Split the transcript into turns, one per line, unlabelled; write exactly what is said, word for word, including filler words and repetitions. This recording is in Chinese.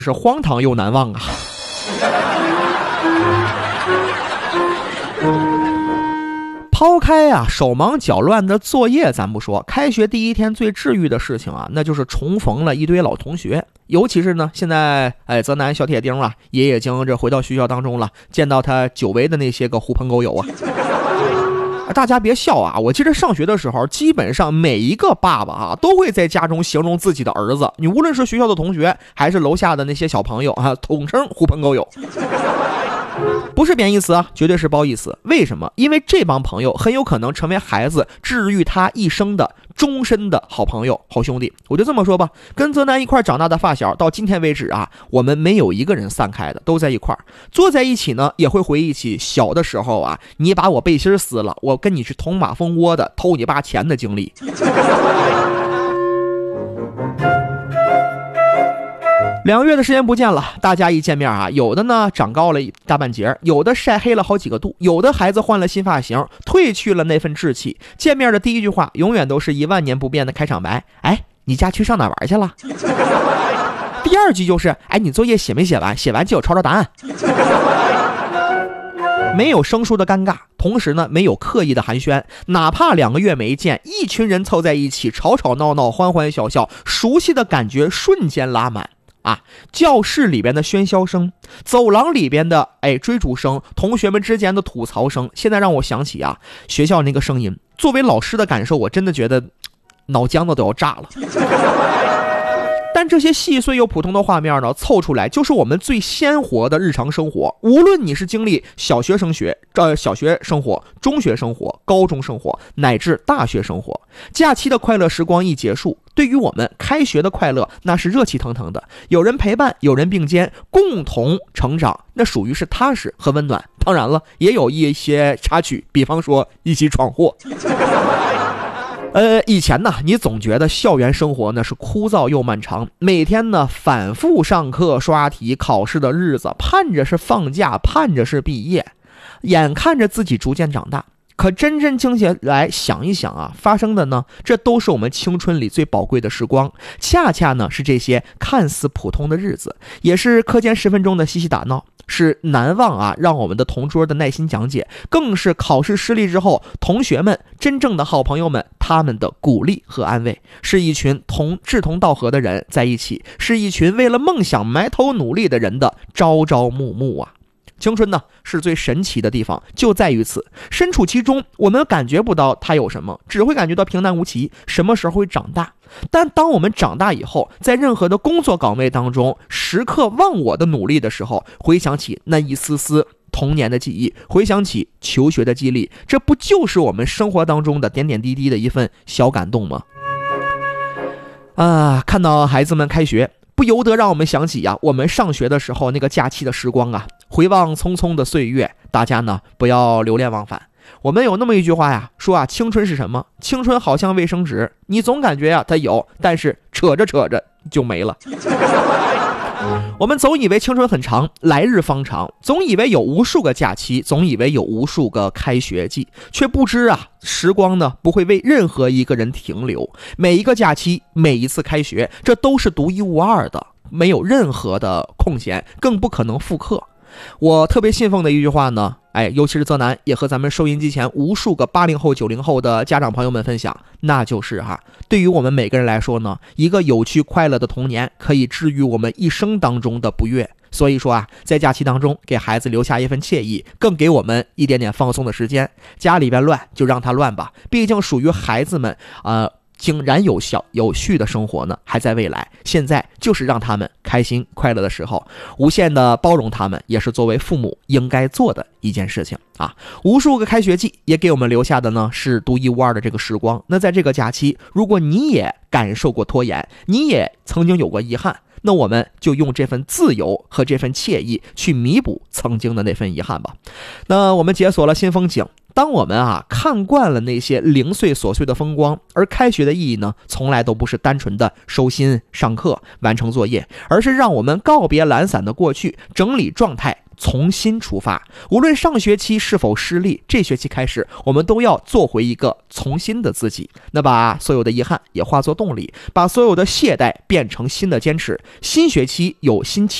是荒唐又难忘啊。抛开啊手忙脚乱的作业咱不说，开学第一天最治愈的事情啊，那就是重逢了一堆老同学。尤其是呢，现在哎泽南小铁钉啊也已经这回到学校当中了，见到他久违的那些个狐朋狗友啊。大家别笑啊，我记得上学的时候，基本上每一个爸爸啊都会在家中形容自己的儿子，你无论是学校的同学还是楼下的那些小朋友啊，统称狐朋狗友。不是贬义词啊，绝对是褒义词。为什么？因为这帮朋友很有可能成为孩子治愈他一生的终身的好朋友、好兄弟。我就这么说吧，跟泽南一块长大的发小，到今天为止啊，我们没有一个人散开的，都在一块儿。坐在一起呢，也会回忆起小的时候啊，你把我背心撕了，我跟你去捅马蜂窝的偷你爸钱的经历。两个月的时间不见了，大家一见面啊，有的呢长高了大半截，有的晒黑了好几个度，有的孩子换了新发型，褪去了那份稚气。见面的第一句话永远都是一万年不变的开场白，哎，你假期上哪玩去了？第二句就是，哎，你作业写没写完？写完记得抄抄答案。没有生疏的尴尬，同时呢没有刻意的寒暄，哪怕两个月没见，一群人凑在一起吵吵闹闹，欢欢笑笑，熟悉的感觉瞬间拉满啊！教室里边的喧嚣声，走廊里边的哎追逐声，同学们之间的吐槽声，现在让我想起啊学校那个声音。作为老师的感受，我真的觉得脑浆子都要炸了。但这些细碎又普通的画面呢，凑出来就是我们最鲜活的日常生活。无论你是经历小学生学、呃小学生活、中学生活、高中生活，乃至大学生活，假期的快乐时光一结束，对于我们开学的快乐，那是热气腾腾的。有人陪伴，有人并肩，共同成长，那属于是踏实和温暖。当然了，也有一些插曲，比方说一起闯祸。呃，以前呢，你总觉得校园生活呢是枯燥又漫长，每天呢反复上课、刷题、考试的日子，盼着是放假，盼着是毕业，眼看着自己逐渐长大。可真真静下来想一想啊，发生的呢，这都是我们青春里最宝贵的时光，恰恰呢是这些看似普通的日子，也是课间十分钟的嬉戏打闹，是难忘啊让我们的同桌的耐心讲解，更是考试失利之后同学们真正的好朋友们他们的鼓励和安慰，是一群同志同道合的人在一起，是一群为了梦想埋头努力的人的朝朝暮暮啊。青春呢是最神奇的地方，就在于此，身处其中，我们感觉不到它有什么，只会感觉到平淡无奇。什么时候会长大？但当我们长大以后，在任何的工作岗位当中，时刻忘我的努力的时候，回想起那一丝丝童年的记忆，回想起求学的激励，这不就是我们生活当中的点点滴滴的一份小感动吗？啊，看到孩子们开学，不由得让我们想起呀、啊，我们上学的时候那个假期的时光啊，回望匆匆的岁月，大家呢不要流连忘返。我们有那么一句话呀，说啊，青春是什么？青春好像卫生纸，你总感觉呀、啊、它有，但是扯着扯着就没了。我们总以为青春很长，来日方长，总以为有无数个假期，总以为有无数个开学季，却不知啊，时光呢不会为任何一个人停留。每一个假期，每一次开学，这都是独一无二的，没有任何的空闲，更不可能复刻。我特别信奉的一句话呢，哎，尤其是泽南也和咱们收音机前无数个八零后、九零后的家长朋友们分享，那就是哈，对于我们每个人来说呢，一个有趣快乐的童年可以治愈我们一生当中的不悦。所以说啊，在假期当中给孩子留下一份惬意，更给我们一点点放松的时间。家里边乱就让它乱吧，毕竟属于孩子们呃井然有效有序的生活呢还在未来，现在就是让他们开心快乐的时候，无限的包容他们，也是作为父母应该做的一件事情啊。无数个开学季也给我们留下的呢是独一无二的这个时光。那在这个假期，如果你也感受过拖延，你也曾经有过遗憾，那我们就用这份自由和这份惬意去弥补曾经的那份遗憾吧。那我们解锁了新风景，当我们啊看惯了那些零碎琐碎的风光，而开学的意义呢，从来都不是单纯的收心、上课、完成作业，而是让我们告别懒散的过去，整理状态， 从新出发。无论上学期是否失利，这学期开始，我们都要做回一个从新的自己。那把所有的遗憾也化作动力，把所有的懈怠变成新的坚持。新学期有新期